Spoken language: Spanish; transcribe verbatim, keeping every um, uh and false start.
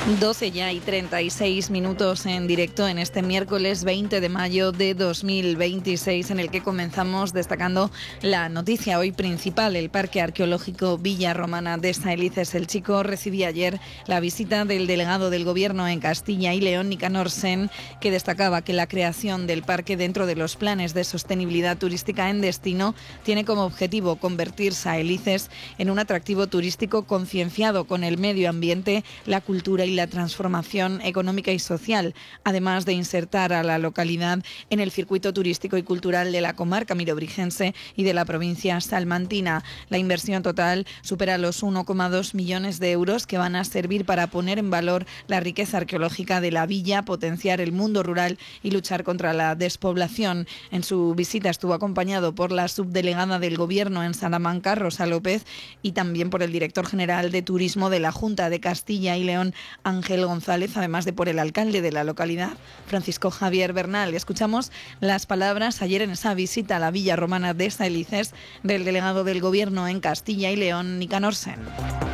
doce ya y treinta y seis minutos en directo en este miércoles veinte de mayo de dos mil veintiséis, en el que comenzamos destacando la noticia hoy principal. El Parque Arqueológico Villa Romana de Saelices el Chico recibía ayer la visita del delegado del Gobierno en Castilla y León, Nicanor Sen, que destacaba que la creación del parque dentro de los planes de sostenibilidad turística en destino tiene como objetivo convertir Saelices en un atractivo turístico concienciado con el medio ambiente, la cultura y la transformación económica y social, además de insertar a la localidad en el circuito turístico y cultural de la comarca mirobrigense y de la provincia salmantina. La inversión total supera los uno coma dos millones de euros, que van a servir para poner en valor la riqueza arqueológica de la villa, potenciar el mundo rural y luchar contra la despoblación. En su visita estuvo acompañado por la subdelegada del Gobierno en Salamanca, Rosa López, y también por el director general de Turismo de la Junta de Castilla y León, Ángel González, además de por el alcalde de la localidad, Francisco Javier Bernal. Escuchamos las palabras ayer en esa visita a la Villa Romana de Saelices del delegado del Gobierno en Castilla y León, Nicanor Sen.